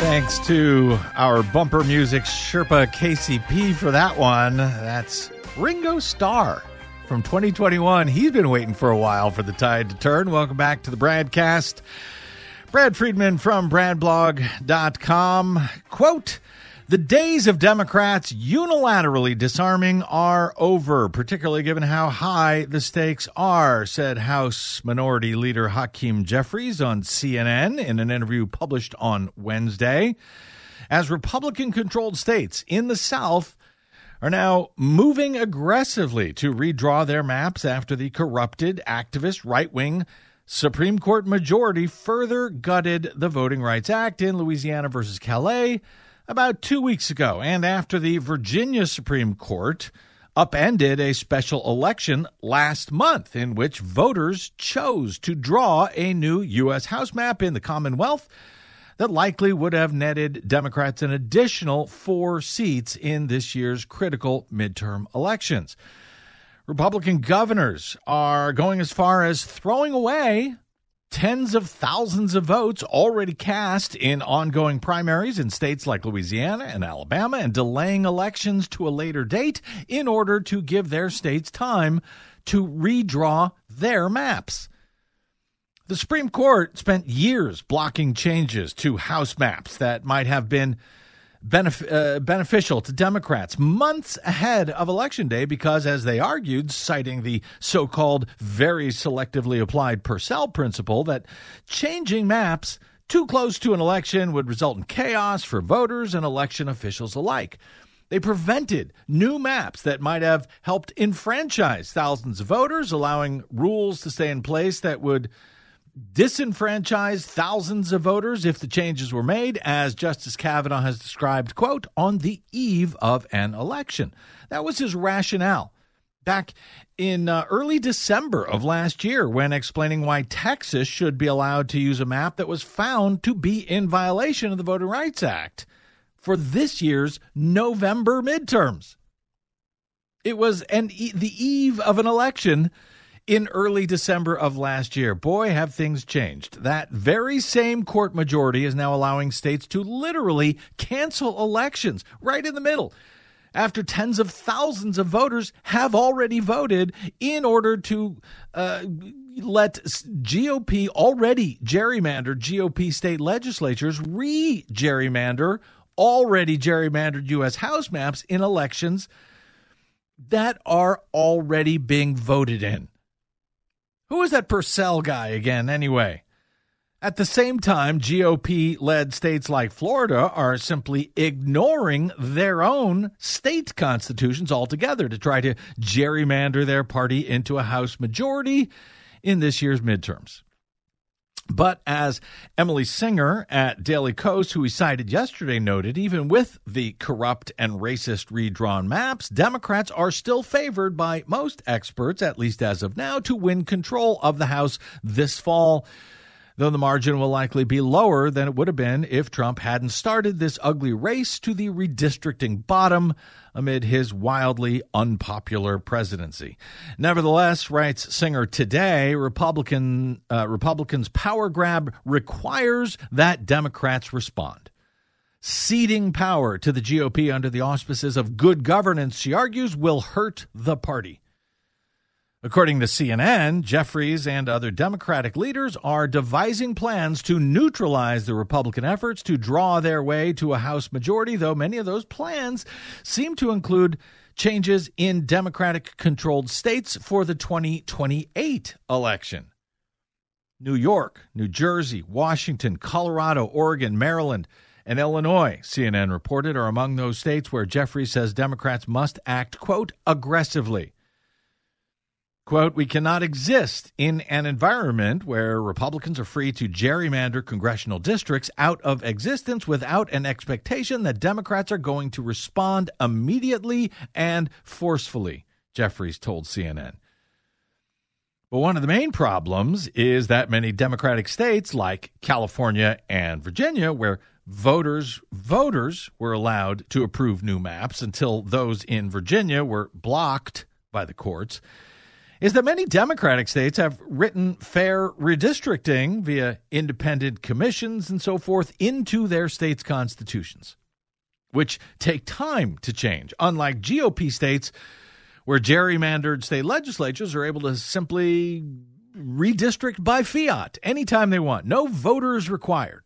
Thanks to our bumper music Sherpa KCP for that one. That's Ringo Starr from 2021. He's been waiting for a while for the tide to turn. Welcome back to the Bradcast. Brad Friedman from BradBlog.com. Quote, "The days of Democrats unilaterally disarming are over, particularly given how high the stakes are," said House Minority Leader Hakeem Jeffries on CNN in an interview published on Wednesday. As Republican-controlled states in the South are now moving aggressively to redraw their maps after the corrupted, activist, right-wing Supreme Court majority further gutted the Voting Rights Act in Louisiana versus Calais about 2 weeks ago, and after the Virginia Supreme Court upended a special election last month in which voters chose to draw a new U.S. House map in the Commonwealth that likely would have netted Democrats an additional 4 seats in this year's critical midterm elections. Republican governors are going as far as throwing away tens of thousands of votes already cast in ongoing primaries in states like Louisiana and Alabama and delaying elections to a later date in order to give their states time to redraw their maps. The Supreme Court spent years blocking changes to House maps that might have been beneficial to Democrats months ahead of Election Day because, as they argued, citing the so-called very selectively applied Purcell principle, that changing maps too close to an election would result in chaos for voters and election officials alike. They prevented new maps that might have helped enfranchise thousands of voters, allowing rules to stay in place that would disenfranchise thousands of voters if the changes were made, as Justice Kavanaugh has described, quote, on the eve of an election. That was his rationale back in early December of last year when explaining why Texas should be allowed to use a map that was found to be in violation of the Voting Rights Act for this year's November midterms. It was the eve of an election in early December of last year. Boy, have things changed. That very same court majority is now allowing states to literally cancel elections right in the middle after tens of thousands of voters have already voted in order to let GOP, already gerrymandered GOP state legislatures, re-gerrymander already gerrymandered U.S. House maps in elections that are already being voted in. Who is that Purcell guy again, anyway? At the same time, GOP-led states like Florida are simply ignoring their own state constitutions altogether to try to gerrymander their party into a House majority in this year's midterms. But as Emily Singer at Daily Kos, who we cited yesterday, noted, even with the corrupt and racist redrawn maps, Democrats are still favored by most experts, at least as of now, to win control of the House this fall, though the margin will likely be lower than it would have been if Trump hadn't started this ugly race to the redistricting bottom amid his wildly unpopular presidency. Nevertheless, writes Singer today, Republicans' power grab requires that Democrats respond. Ceding power to the GOP under the auspices of good governance, she argues, will hurt the party. According to CNN, Jeffries and other Democratic leaders are devising plans to neutralize the Republican efforts to draw their way to a House majority, though many of those plans seem to include changes in Democratic-controlled states for the 2028 election. New York, New Jersey, Washington, Colorado, Oregon, Maryland, and Illinois, CNN reported, are among those states where Jeffries says Democrats must act, quote, aggressively. Quote, "We cannot exist in an environment where Republicans are free to gerrymander congressional districts out of existence without an expectation that Democrats are going to respond immediately and forcefully," Jeffries told CNN. But one of the main problems is that many Democratic states like California and Virginia, where voters were allowed to approve new maps until those in Virginia were blocked by the courts, is that many Democratic states have written fair redistricting via independent commissions and so forth into their states' constitutions, which take time to change, unlike GOP states where gerrymandered state legislatures are able to simply redistrict by fiat anytime they want. No voters required.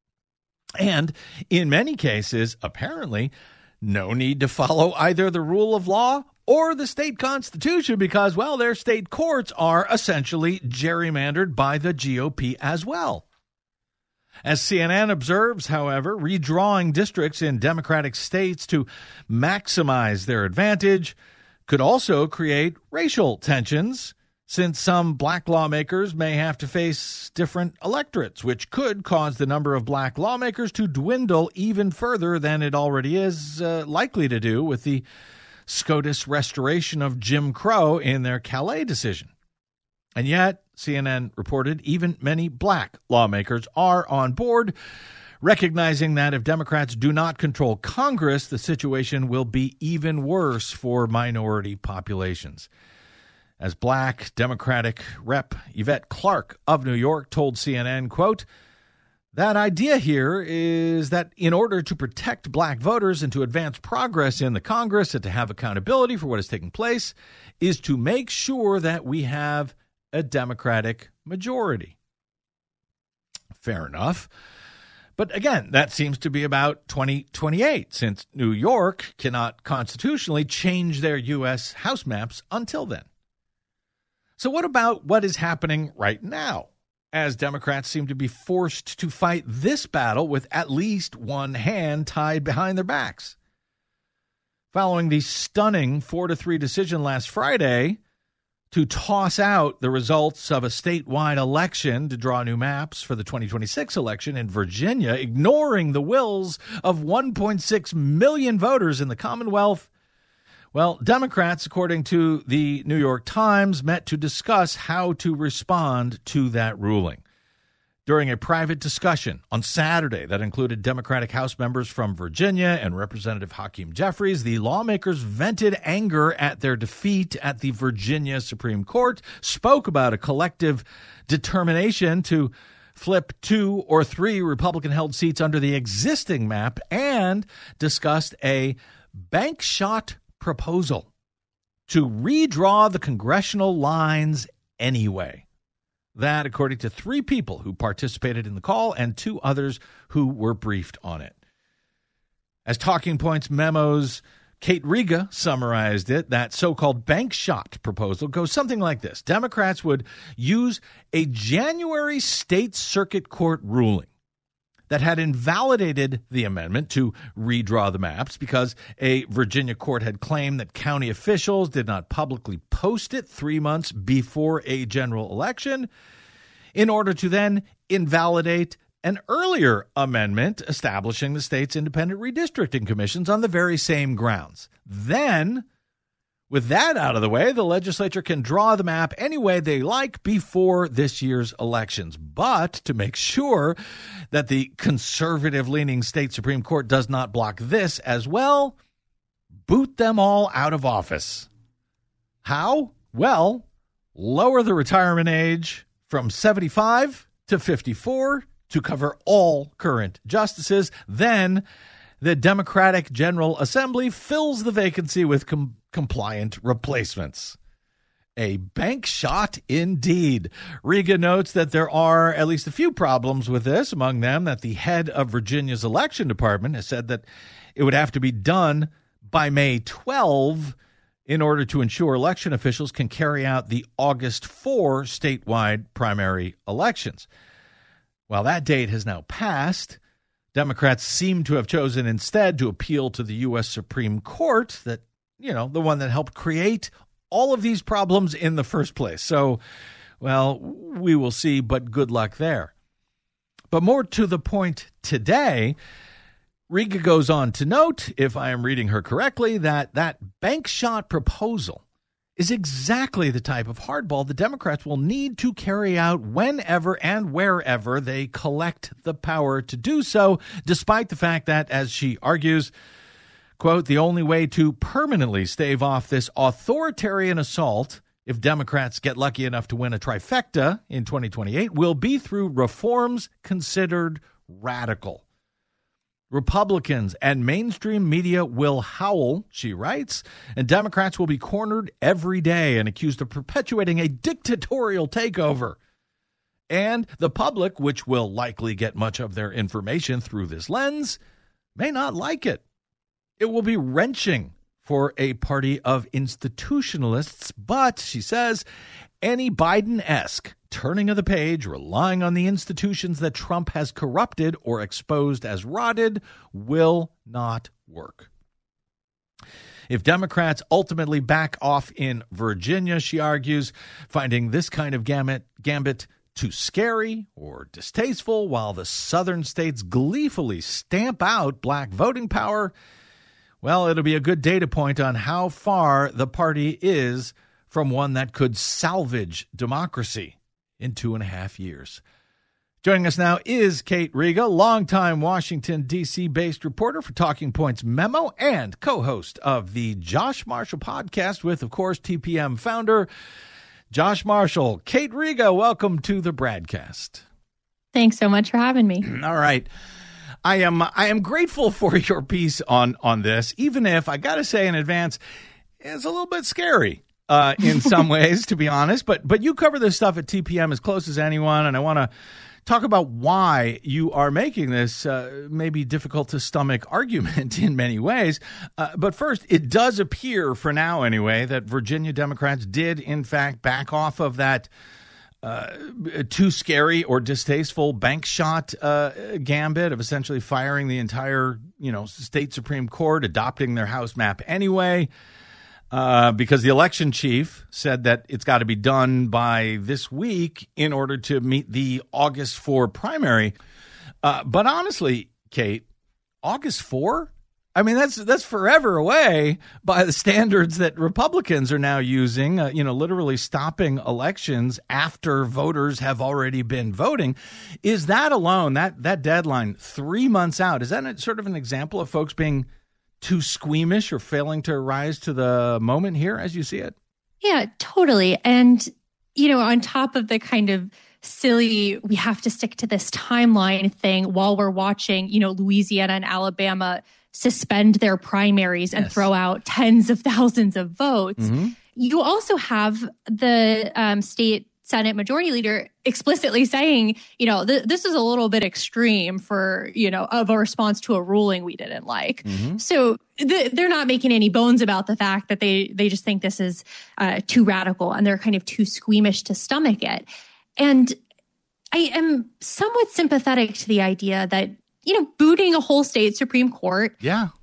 And in many cases, apparently, no need to follow either the rule of law or the state constitution because, well, their state courts are essentially gerrymandered by the GOP as well. As CNN observes, however, redrawing districts in Democratic states to maximize their advantage could also create racial tensions, since some black lawmakers may have to face different electorates, which could cause the number of black lawmakers to dwindle even further than it already is likely to do with the SCOTUS restoration of Jim Crow in their Calais decision. And yet, CNN reported, even many black lawmakers are on board, recognizing that if Democrats do not control Congress, the situation will be even worse for minority populations. As black Democratic Rep. Yvette Clarke of New York told CNN, quote, "That idea here is that in order to protect black voters and to advance progress in the Congress and to have accountability for what is taking place is to make sure that we have a Democratic majority." Fair enough. But again, that seems to be about 2028, since New York cannot constitutionally change their U.S. House maps until then. So what about what is happening right now, as Democrats seem to be forced to fight this battle with at least one hand tied behind their backs? Following the stunning 4-3 decision last Friday to toss out the results of a statewide election to draw new maps for the 2026 election in Virginia, ignoring the wills of 1.6 million voters in the Commonwealth, well, Democrats, according to the New York Times, met to discuss how to respond to that ruling. During a private discussion on Saturday that included Democratic House members from Virginia and Representative Hakeem Jeffries, the lawmakers vented anger at their defeat at the Virginia Supreme Court, spoke about a collective determination to flip 2 or 3 Republican-held seats under the existing map, and discussed a bank shot proposal to redraw the congressional lines anyway. That, according to 3 people who participated in the call and 2 others who were briefed on it. As Talking Points Memos, Kate Riga summarized it, that so-called bank shot proposal goes something like this. Democrats would use a January state circuit court ruling that had invalidated the amendment to redraw the maps because a Virginia court had claimed that county officials did not publicly post it 3 months before a general election, in order to then invalidate an earlier amendment establishing the state's independent redistricting commissions on the very same grounds. Then, with that out of the way, the legislature can draw the map any way they like before this year's elections. But to make sure that the conservative-leaning state Supreme Court does not block this as well, boot them all out of office. How? Well, lower the retirement age from 75 to 54 to cover all current justices. Then the Democratic General Assembly fills the vacancy with compliant replacements. A bank shot indeed. Riga notes that there are at least a few problems with this, among them that the head of Virginia's election department has said that it would have to be done by May 12 in order to ensure election officials can carry out the August 4 statewide primary elections. While that date has now passed, Democrats seem to have chosen instead to appeal to the U.S. Supreme Court, that, you know, the one that helped create all of these problems in the first place. So, well, we will see, but good luck there. But more to the point today, Riga goes on to note, if I am reading her correctly, that bank shot proposal is exactly the type of hardball the Democrats will need to carry out whenever and wherever they collect the power to do so, despite the fact that, as she argues, quote, the only way to permanently stave off this authoritarian assault if Democrats get lucky enough to win a trifecta in 2028, will be through reforms considered radical. Republicans and mainstream media will howl, she writes, and Democrats will be cornered every day and accused of perpetuating a dictatorial takeover. And the public, which will likely get much of their information through this lens, may not like it. It will be wrenching for a party of institutionalists, but, she says, any Biden-esque turning of the page, relying on the institutions that Trump has corrupted or exposed as rotted, will not work. If Democrats ultimately back off in Virginia, she argues, finding this kind of gambit too scary or distasteful, while the southern states gleefully stamp out black voting power, well, it'll be a good data point on how far the party is from one that could salvage democracy in 2.5 years. Joining us now is Kate Riga, longtime Washington, D.C.-based reporter for Talking Points Memo and co-host of the Josh Marshall podcast with, of course, TPM founder Josh Marshall. Kate Riga, welcome to the Bradcast. Thanks so much for having me. All right. I am grateful for your piece on this, even if I got to say in advance, it's a little bit scary in some ways, to be honest. But you cover this stuff at TPM as close as anyone, and I want to talk about why you are making this maybe difficult to stomach argument in many ways. But first, it does appear, for now anyway, that Virginia Democrats did, in fact, back off of that too scary or distasteful bank shot gambit of essentially firing the entire, state Supreme Court, adopting their House map anyway, because the election chief said that it's got to be done by this week in order to meet the August 4 primary. But honestly, Kate, August 4? I mean, that's forever away by the standards that Republicans are now using, literally stopping elections after voters have already been voting. Is that alone, that deadline 3 months out, is that sort of an example of folks being too squeamish or failing to rise to the moment here as you see it? Yeah, totally. And, on top of the kind of silly, we have to stick to this timeline thing while we're watching, Louisiana and Alabama suspend their primaries and throw out tens of thousands of votes. Mm-hmm. You also have the state Senate Majority Leader explicitly saying, this is a little bit extreme for, of a response to a ruling we didn't like. Mm-hmm. So they're not making any bones about the fact that they just think this is too radical and they're kind of too squeamish to stomach it. And I am somewhat sympathetic to the idea that, booting a whole state Supreme Court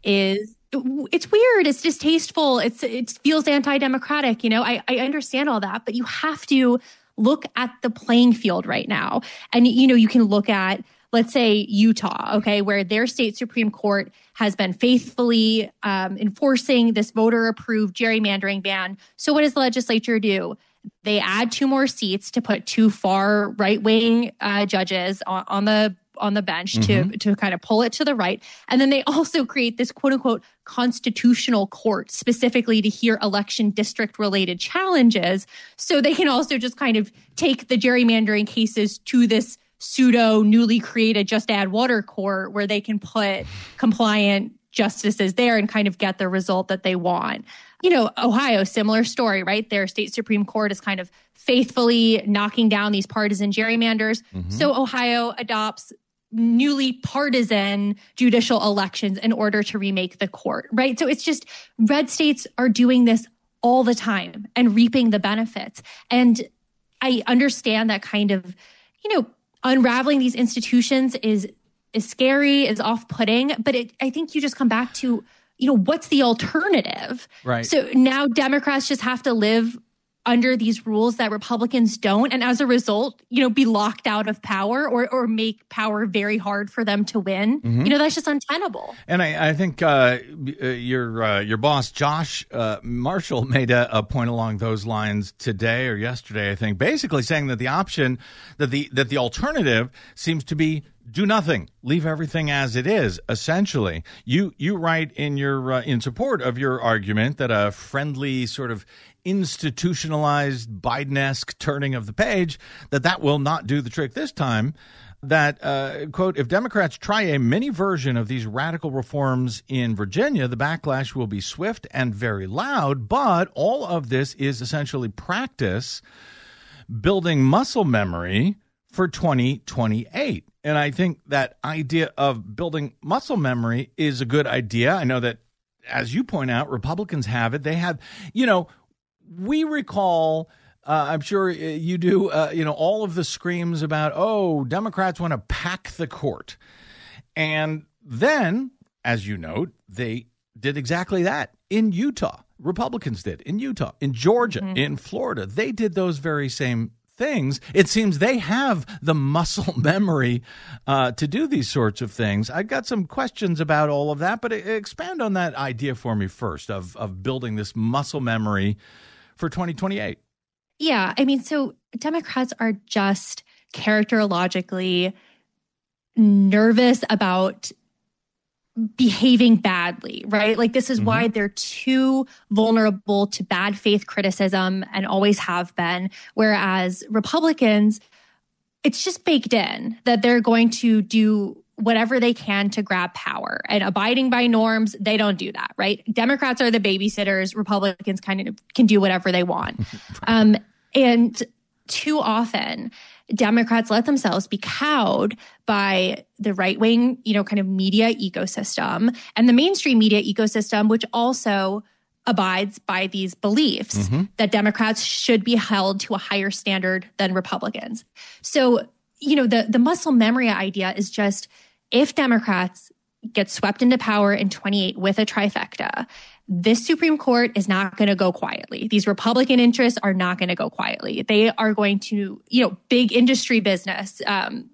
it's weird. It's distasteful. It feels anti-democratic. I understand all that, but you have to look at the playing field right now. And, you can look at, let's say, Utah, okay, where their state Supreme Court has been faithfully enforcing this voter-approved gerrymandering ban. So what does the legislature do? They add 2 more seats to put 2 far right-wing judges on the bench to kind of pull it to the right. And then they also create this quote unquote constitutional court specifically to hear election district related challenges. So they can also just kind of take the gerrymandering cases to this pseudo newly created just add water court where they can put compliant justices there and kind of get the result that they want. Ohio, similar story, right? Their state Supreme Court is kind of faithfully knocking down these partisan gerrymanders. Mm-hmm. So Ohio adopts newly partisan judicial elections in order to remake the court, right? So it's just red states are doing this all the time and reaping the benefits. And I understand that kind of, unraveling these institutions is scary, is off-putting, but I think you just come back to, what's the alternative? Right. So now Democrats just have to live under these rules that Republicans don't, and as a result, be locked out of power or make power very hard for them to win. Mm-hmm. That's just untenable. And I think your boss, Josh Marshall, made a point along those lines today or yesterday, I think, basically saying that the option, that the alternative seems to be do nothing, leave everything as it is. Essentially, you write in your in support of your argument that a friendly sort of institutionalized Biden-esque turning of the page, that will not do the trick this time. That, quote, if Democrats try a mini version of these radical reforms in Virginia, the backlash will be swift and very loud. But all of this is essentially practice building muscle memory for 2028. And I think that idea of building muscle memory is a good idea. I know that, as you point out, Republicans have it. They have, we recall, I'm sure you do, all of the screams about, oh, Democrats want to pack the court. And then, as you note, they did exactly that in Utah. Republicans did in Utah, in Georgia, in Florida. They did those very same things. It seems they have the muscle memory to do these sorts of things. I've got some questions about all of that, but expand on that idea for me first of building this muscle memory for 2028. Yeah, I mean, so Democrats are just characterologically nervous about behaving badly, right? Like, this is why they're too vulnerable to bad faith criticism and always have been. Whereas Republicans, it's just baked in that they're going to do whatever they can to grab power, and abiding by norms, they don't do that, right? Democrats are the babysitters. Republicans kind of can do whatever they want. And too often, Democrats let themselves be cowed by the right-wing, kind of media ecosystem and the mainstream media ecosystem, which also abides by these beliefs that Democrats should be held to a higher standard than Republicans. So, the muscle memory idea is just, if Democrats get swept into power in 28 with a trifecta, this Supreme Court is not going to go quietly. These Republican interests are not going to go quietly. They are going to, big industry business, kind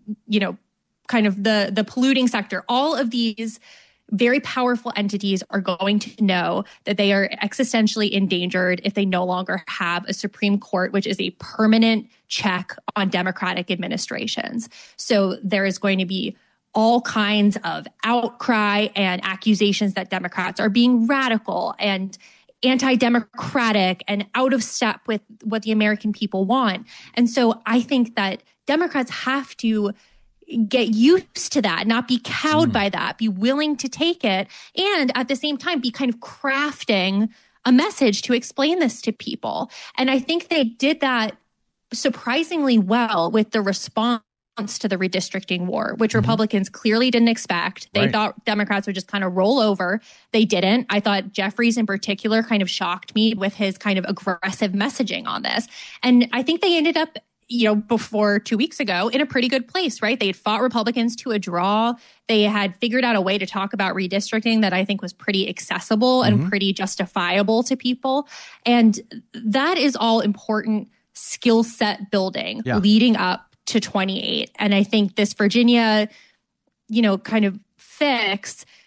of the polluting sector, all of these very powerful entities are going to know that they are existentially endangered if they no longer have a Supreme Court, which is a permanent check on Democratic administrations. So there is going to be all kinds of outcry and accusations that Democrats are being radical and anti-democratic and out of step with what the American people want. And so I think that Democrats have to get used to that, not be cowed by that, be willing to take it, and at the same time be kind of crafting a message to explain this to people. And I think they did that surprisingly well with the response to the redistricting war, which Republicans clearly didn't expect. They thought Democrats would just kind of roll over. They didn't. I thought Jeffries in particular kind of shocked me with his kind of aggressive messaging on this. And I think they ended up, before 2 weeks ago, in a pretty good place, right? They had fought Republicans to a draw. They had figured out a way to talk about redistricting that I think was pretty accessible and pretty justifiable to people. And that is all important skill set building leading up to 28. And I think this Virginia, kind of fix